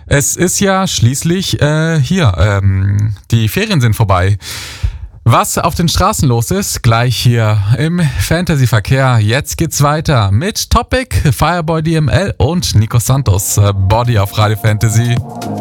Es ist ja schließlich die Ferien sind vorbei. Was auf den Straßen los ist, gleich hier im Fantasy-Verkehr. Jetzt geht's weiter mit Topic, Fireboy DML und Nico Santos. Body auf Radio Fantasy.